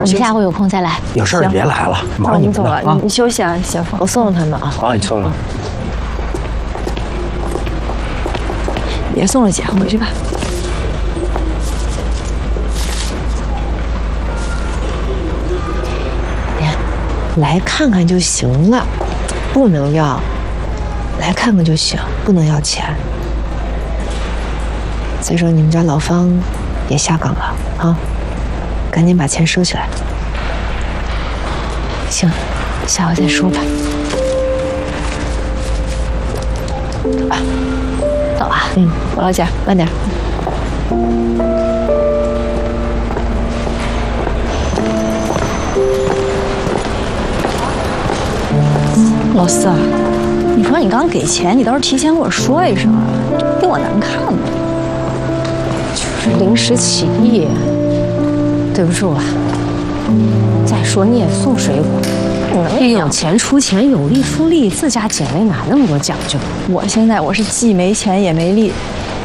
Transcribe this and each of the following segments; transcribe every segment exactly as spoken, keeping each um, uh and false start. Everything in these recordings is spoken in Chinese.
我们下回有空再来。 有事儿别来了，忙你们的啊。 你休息啊，小凤， 我送送他们啊。 啊，你送了。 别送了，姐，回去吧。 来看看就行了，不能要。来看看就行，不能要钱。再说你们家老方也下岗了啊，赶紧把钱收起来。行，下回再说吧。走吧，走啊。嗯，我老姐，慢点。 老四，你说你刚给钱，你倒是提前跟我说一声啊，给我难看吗？ 就是临时起意，对不住了。再说你也送水果，你有钱出钱，有力出力，自家姐妹哪那么多讲究？ 我现在我是既没钱也没力，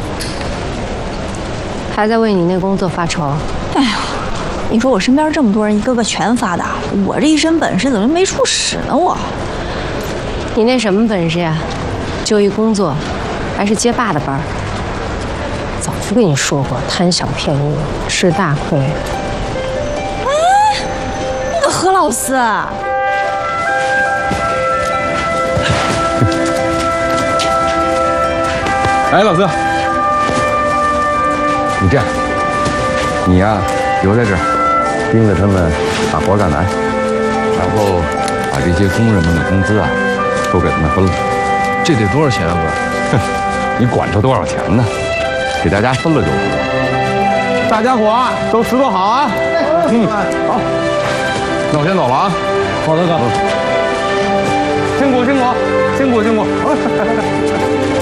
还在为你那工作发愁。 哎呀，你说我身边这么多人，一个个全发达，我这一身本事怎么没处使呢？我。 你那什么本事呀？就一工作，还是街霸的班。早就跟你说过，贪小便宜，吃大亏。 哎，那个何老四， 哎，老四，你这样，你呀留在这儿，盯着他们把活干完，然后把这些工人们的工资啊。都给他们分了， 这得多少钱啊，哥？ 哼，你管他多少钱呢？给大家分了就行。大家伙啊，都拾掇好啊！嗯，好，那我先走了啊。好的，哥。辛苦辛苦辛苦辛苦。